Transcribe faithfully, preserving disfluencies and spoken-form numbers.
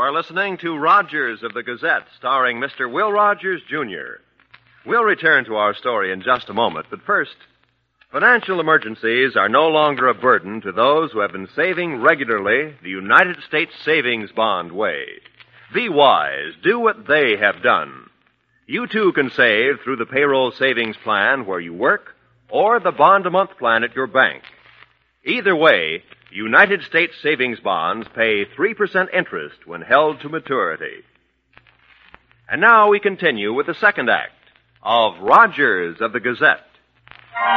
are listening to Rogers of the Gazette, starring Mister Will Rogers, Junior We'll return to our story in just a moment, but first, financial emergencies are no longer a burden to those who have been saving regularly the United States Savings Bond way. Be wise. Do what they have done. You, too, can save through the payroll savings plan where you work or the bond-a-month plan at your bank. Either way, United States savings bonds pay three percent interest when held to maturity. And now we continue with the second act of Rogers of the Gazette.